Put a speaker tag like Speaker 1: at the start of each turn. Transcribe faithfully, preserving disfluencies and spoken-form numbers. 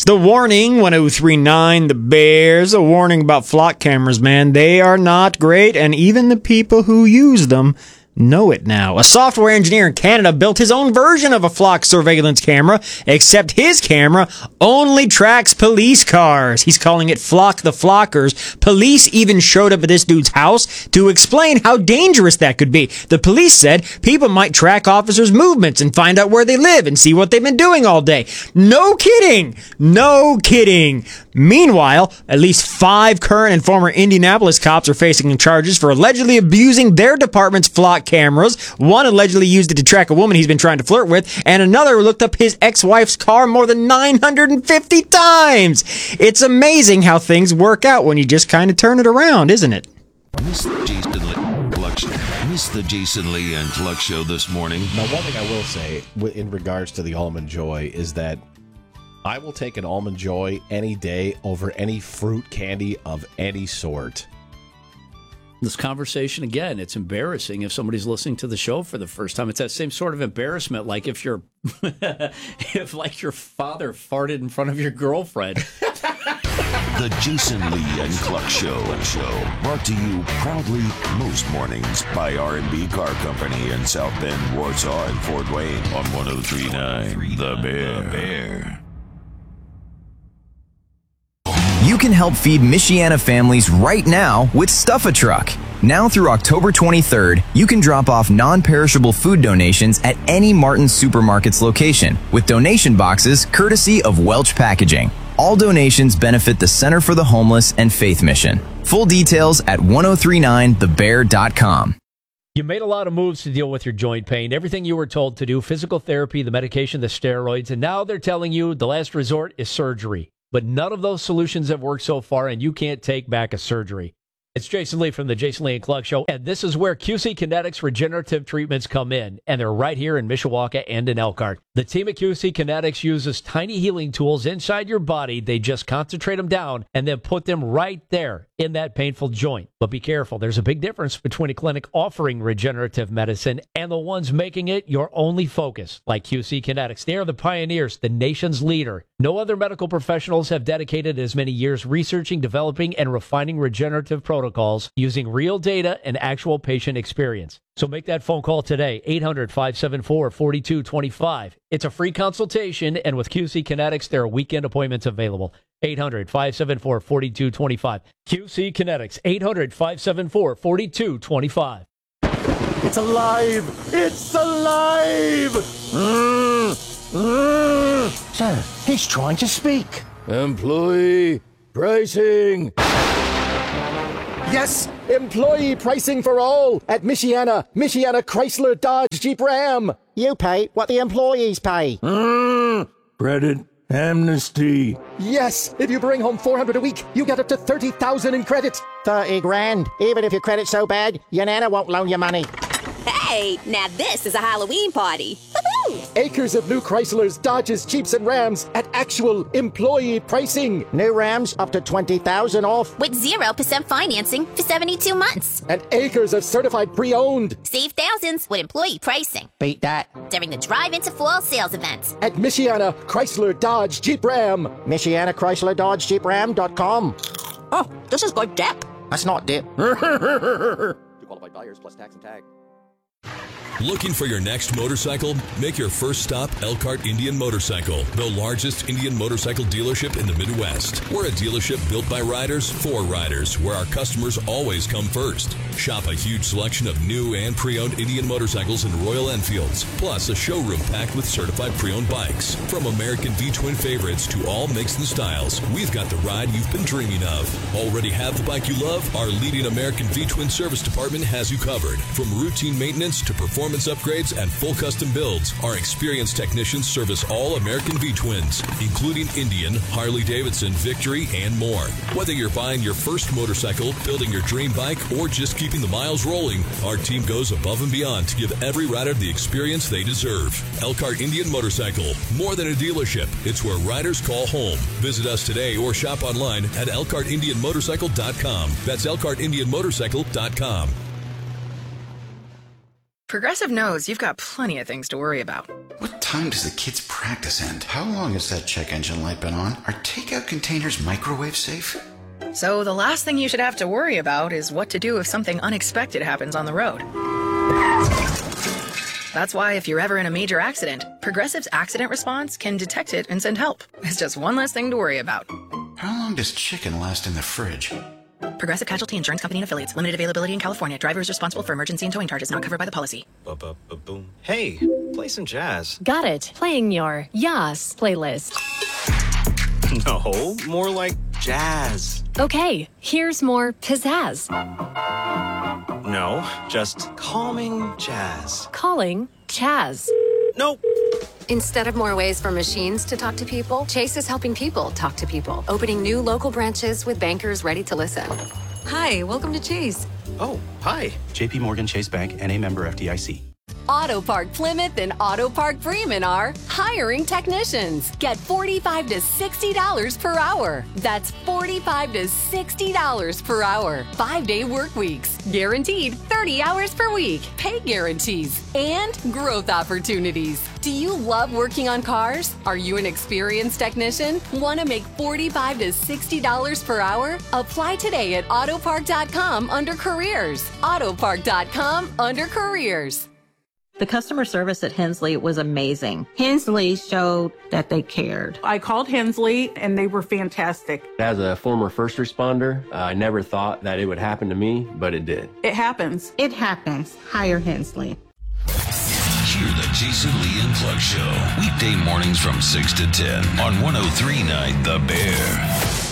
Speaker 1: It's the warning, one oh three point nine The Bears. A warning about flock cameras, man. They are not great, and even the people who use them know it now. A software engineer in Canada built his own version of a flock surveillance camera, except his camera only tracks police cars. He's calling it Flock the Flockers. Police even showed up at this dude's house to explain how dangerous that could be. The police said people might track officers' movements and find out where they live and see what they've been doing all day. No kidding! No kidding! Meanwhile, at least five current and former Indianapolis cops are facing charges for allegedly abusing their department's flock cameras. One allegedly used it to track a woman he's been trying to flirt with, and another looked up his ex-wife's car more than nine hundred fifty times. It's amazing how things work out when you just kind of turn it around, isn't it?
Speaker 2: Miss Jason Lee, Cluck, miss the Jason Lee and Cluck show this morning.
Speaker 3: Now, one thing I will say in regards to the Almond Joy is that I will take an Almond Joy any day over any fruit candy of any sort.
Speaker 4: This conversation, again, it's embarrassing if somebody's listening to the show for the first time. It's that same sort of embarrassment, like if your if like your father farted in front of your girlfriend.
Speaker 2: The Jason Lee and Cluck Show, show brought to you proudly most mornings by R and B Car Company in South Bend, Warsaw, and Fort Wayne on one oh three point nine The Bear. The Bear.
Speaker 5: You can help feed Michiana families right now with Stuff-A-Truck. Now through October twenty-third, you can drop off non-perishable food donations at any Martin's Supermarkets location with donation boxes courtesy of Welch Packaging. All donations benefit the Center for the Homeless and Faith Mission. Full details at ten thirty-nine the bear dot com.
Speaker 6: You made a lot of moves to deal with your joint pain, everything you were told to do, physical therapy, the medication, the steroids, and now they're telling you the last resort is surgery. But none of those solutions have worked so far, and you can't take back a surgery. It's Jason Lee from the Jason Lee and Cluck Show, and this is where Q C Kinetics regenerative treatments come in, and they're right here in Mishawaka and in Elkhart. The team at Q C Kinetics uses tiny healing tools inside your body. They just concentrate them down and then put them right there in that painful joint. But be careful, there's a big difference between a clinic offering regenerative medicine and the ones making it your only focus, like Q C Kinetics. They are the pioneers, the nation's leader. No other medical professionals have dedicated as many years researching, developing, and refining regenerative protocols using real data and actual patient experience. So make that phone call today, eight hundred, five seven four, four two two five. It's a free consultation, and with Q C Kinetics, there are weekend appointments available. eight hundred, five seven four, four two two five. Q C Kinetics, eight hundred, five seven four, four two two five.
Speaker 7: It's alive! It's alive! Mm, mm. Sir, he's trying to speak. Employee pricing. Yes, employee pricing for all at Michiana, Michiana Chrysler Dodge Jeep Ram.
Speaker 8: You pay what the employees pay.
Speaker 7: Mm, credit amnesty. Yes, if you bring home four hundred a week, you get up to thirty thousand in credit.
Speaker 8: thirty grand. Even if your credit's so bad, your nana won't loan you money.
Speaker 9: Hey, now this is a Halloween party. Woo-hoo!
Speaker 7: Acres of new Chryslers, Dodges, Jeeps, and Rams at actual employee pricing.
Speaker 8: New Rams up to twenty thousand off.
Speaker 9: With zero percent financing for seventy-two months.
Speaker 7: And acres of certified pre-owned.
Speaker 9: Save thousands with employee pricing.
Speaker 8: Beat that.
Speaker 9: During the Drive Into Fall sales event.
Speaker 7: At Michiana Chrysler Dodge Jeep Ram.
Speaker 8: Michiana Chrysler Dodge Jeep Ram dot com.
Speaker 9: Oh, this is good dip.
Speaker 8: That's not dip.
Speaker 7: Two qualified buyers plus tax and tag.
Speaker 10: Looking for your next motorcycle? Make your first stop Elkhart Indian Motorcycle, the largest Indian motorcycle dealership in the Midwest. We're a dealership built by riders for riders, where our customers always come first. Shop a huge selection of new and pre-owned Indian motorcycles and Royal Enfields, plus a showroom packed with certified pre-owned bikes. From American V-Twin favorites to all makes and styles, we've got the ride you've been dreaming of. Already have the bike you love? Our leading American V-Twin service department has you covered. From routine maintenance to performance upgrades and full custom builds, our experienced technicians service all American V-Twins, including Indian, Harley-Davidson, Victory, and more. Whether you're buying your first motorcycle, building your dream bike, or just keeping the miles rolling, our team goes above and beyond to give every rider the experience they deserve. Elkhart Indian Motorcycle, more than a dealership, it's where riders call home. Visit us today or shop online at elkhart indian motorcycle dot com. That's elkhart indian motorcycle dot com.
Speaker 11: Progressive knows you've got plenty of things to worry about, What time does the kids' practice end? How long has that check engine light been on? Are takeout containers microwave safe?
Speaker 12: So the last thing you should have to worry about is what to do if something unexpected happens on the road. That's why if you're ever in a major accident, Progressive's accident response can detect it and send help. It's just one less thing to worry about.
Speaker 11: How long does chicken last in the fridge?
Speaker 12: Progressive Casualty Insurance Company and Affiliates. Limited availability in California. Driver is responsible for emergency and towing charges not covered by the policy.
Speaker 13: Ba-ba-ba-boom. Hey, play some jazz.
Speaker 14: Got it. Playing your Yas playlist.
Speaker 13: No, more like jazz.
Speaker 14: Okay, here's more pizzazz.
Speaker 13: No, just calming jazz.
Speaker 14: Calling Chaz.
Speaker 13: Nope.
Speaker 15: Instead of more ways for machines to talk to people, Chase is helping people talk to people, opening new local branches with bankers ready to listen. Hi, welcome to Chase.
Speaker 13: Oh, hi.
Speaker 16: J P Morgan Chase Bank, N A member F D I C.
Speaker 15: Auto Park Plymouth and Auto Park Bremen are hiring technicians. Get forty-five to sixty dollars per hour. That's forty-five to sixty dollars per hour. Five-day work weeks. Guaranteed thirty hours per week. Pay guarantees and growth opportunities. Do you love working on cars? Are you an experienced technician? Want to make forty-five to sixty dollars per hour? Apply today at autopark dot com under careers. autopark dot com under careers.
Speaker 17: The customer service at Hensley was amazing. Hensley showed that they cared.
Speaker 18: I called Hensley and they were fantastic.
Speaker 19: As a former first responder, uh, I never thought that it would happen to me, but it did.
Speaker 18: It happens.
Speaker 17: It happens. Hire Hensley.
Speaker 2: Hear the Jason Lee and Clark Show. Weekday mornings from six to ten on one oh three point nine The Bear.